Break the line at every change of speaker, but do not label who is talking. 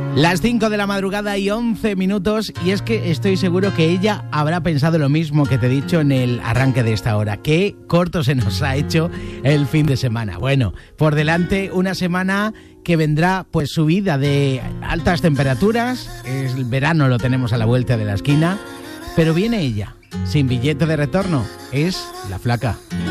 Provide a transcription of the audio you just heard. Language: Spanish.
Las 5 de la madrugada y 11 minutos, y es que estoy seguro que ella habrá pensado lo mismo que te he dicho en el arranque de esta hora. Qué corto se nos ha hecho el fin de semana. Bueno, por delante una semana que vendrá pues subida de altas temperaturas. El verano lo tenemos a la vuelta de la esquina, pero viene ella, sin billete de retorno. Es la flaca.